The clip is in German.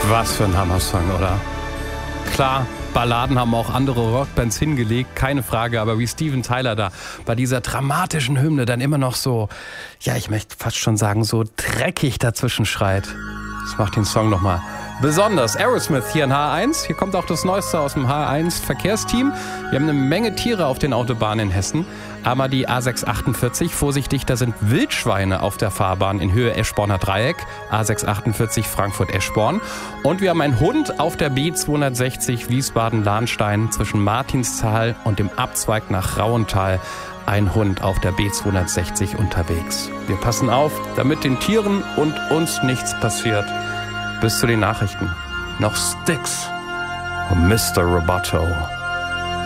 Was für ein Hammer-Song, oder? Klar, Balladen haben auch andere Rockbands hingelegt, keine Frage, aber wie Steven Tyler da bei dieser dramatischen Hymne dann immer noch so, ja, ich möchte fast schon sagen, so dreckig dazwischen schreit. Das macht den Song nochmal besonders. Aerosmith hier in H1. Hier kommt auch das Neueste aus dem H1-Verkehrsteam. Wir haben eine Menge Tiere auf den Autobahnen in Hessen. Aber die A648, vorsichtig, da sind Wildschweine auf der Fahrbahn in Höhe Eschborner Dreieck. A648 Frankfurt-Eschborn. Und wir haben einen Hund auf der B260 Wiesbaden-Lahnstein zwischen Martinsthal und dem Abzweig nach Rauental. Ein Hund auf der B260 unterwegs. Wir passen auf, damit den Tieren und uns nichts passiert. Bis zu den Nachrichten. Noch Styx und Mr. Roboto.